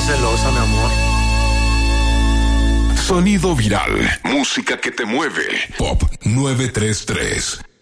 celosa, mi amor. Sonido viral. Música que te mueve. Pop 933.